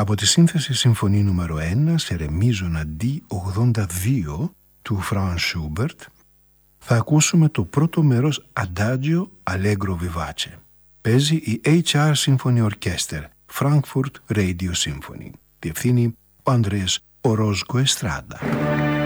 Από τη σύνθεση συμφωνή νούμερο 1 σε ρεμίζωνα D82 του Franz Schubert θα ακούσουμε το πρώτο μέρος Adagio Allegro Vivace. Παίζει η HR Symphony Orchestra, Frankfurt Radio Symphony. Διευθύνει ο Ανδρέας Ορόζκο Εστράντα.